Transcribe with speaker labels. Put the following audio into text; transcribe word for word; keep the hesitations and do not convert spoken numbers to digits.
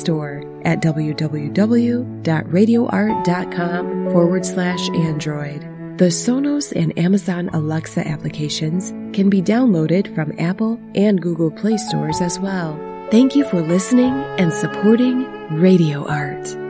Speaker 1: Store at www.radioart.com forward slash Android. The Sonos and Amazon Alexa applications can be downloaded from Apple and Google Play stores as well. Thank you for listening and supporting Radio Art.